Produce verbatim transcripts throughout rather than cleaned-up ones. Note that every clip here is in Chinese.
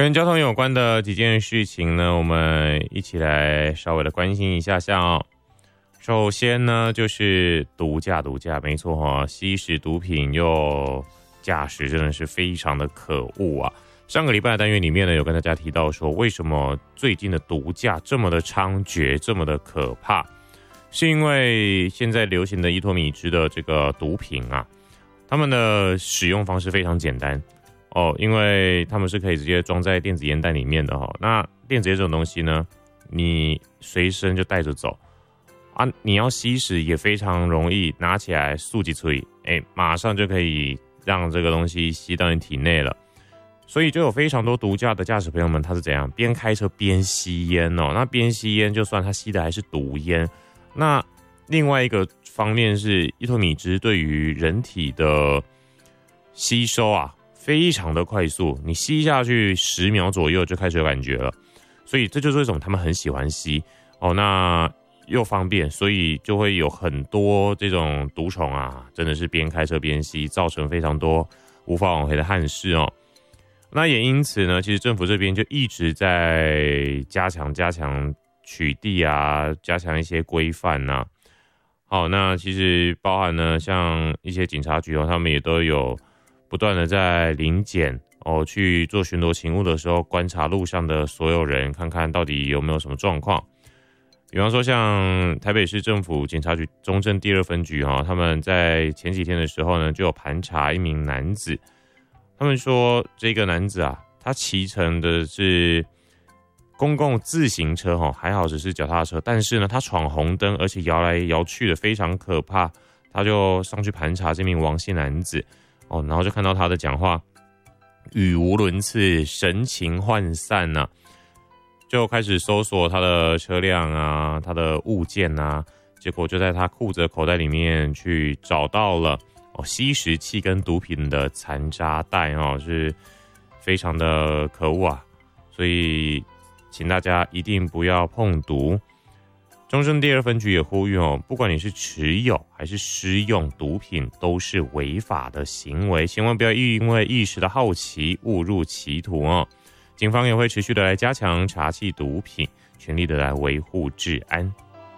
跟交通有关的几件事情呢，我们一起来稍微的关心一下下哦。首先呢，就是毒驾，毒驾，没错哈、哦，吸食毒品又驾驶，真的是非常的可恶啊。上个礼拜的单元里面呢，有跟大家提到说，为什么最近的毒驾这么的猖獗，这么的可怕，是因为现在流行的依托米汁的这个毒品啊，他们的使用方式非常简单。哦，因为他们是可以直接装在电子烟袋里面的哈、哦。那电子烟这种东西呢，你随身就带着走啊，你要吸食也非常容易，拿起来速几吹，哎，马上就可以让这个东西吸到你体内了。所以就有非常多毒驾的驾驶朋友们，他是怎样边开车边吸烟哦？那边吸烟，就算他吸的还是毒烟，那另外一个方面是依托米汁对于人体的吸收啊。非常的快速，你吸下去十秒左右就开始有感觉了，所以这就是为什么他们很喜欢吸哦。那又方便，所以就会有很多这种毒虫啊，真的是边开车边吸，造成非常多无法挽回的憾事哦。那也因此呢，其实政府这边就一直在加强、加强取缔啊，加强一些规范呐。好，那其实包含呢，像一些警察局哦，他们也都有。不断的在临检哦，去做巡逻勤务的时候，观察路上的所有人，看看到底有没有什么状况。比方说，像台北市政府警察局中正第二分局哈、哦，他们在前几天的时候呢，就有盘查一名男子。他们说，这个男子啊，他骑乘的是公共自行车哈、哦，还好只是脚踏车，但是呢，他闯红灯，而且摇来摇去的，非常可怕。他就上去盘查这名王姓男子。哦，然后就看到他的讲话语无伦次，神情涣散啊，就开始搜索他的车辆啊，他的物件啊，结果就在他裤子的口袋里面去找到了哦吸食器跟毒品的残渣袋哦，是非常的可恶啊，所以请大家一定不要碰毒。中正第二分局也呼吁哦，不管你是持有还是施用毒品，都是违法的行为，千万不要因为一时的好奇误入歧途哦。警方也会持续的来加强查缉毒品，全力的来维护治安。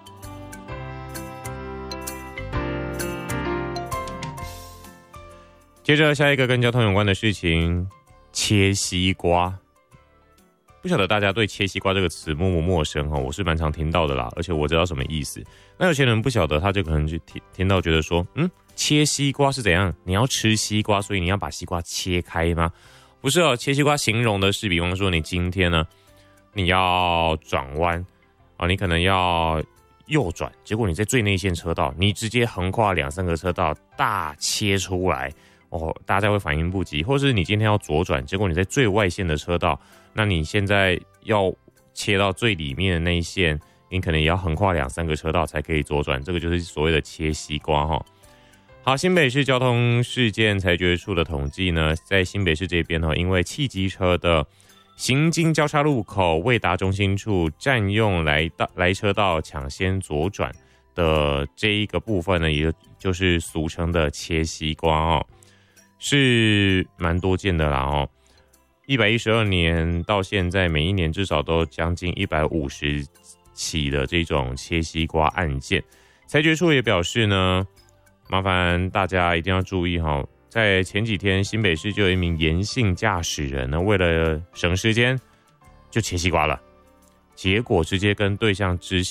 接着下一个跟交通有关的事情，切西瓜。不晓得大家对切西瓜这个词陌不陌生哦？我是蛮常听到的啦，而且我知道什么意思。那有些人不晓得，他就可能就听听到觉得说，嗯，切西瓜是怎样？你要吃西瓜，所以你要把西瓜切开吗？不是哦，切西瓜形容的是，比方说你今天呢，你要转弯啊，你可能要右转，结果你在最内线车道，你直接横跨两三个车道大切出来。哦，大家会反应不及，或是你今天要左转，结果你在最外线的车道，那你现在要切到最里面的那一线，你可能也要横跨两三个车道才可以左转，这个就是所谓的切西瓜哈。好，新北市交通事件裁决处的统计呢，在新北市这边因为汽机车的行经交叉路口未达中心处占用来到来车道抢先左转的这一个部分呢，也就是俗称的切西瓜哦。是蛮多见的啦哦，一百一十二年到现在，每一年至少都将近一百五十起的这种切西瓜案件。裁决处也表示呢，麻烦大家一定要注意哈，在前几天新北市就有一名严姓驾驶人呢，为了省时间就切西瓜了，结果直接跟对向直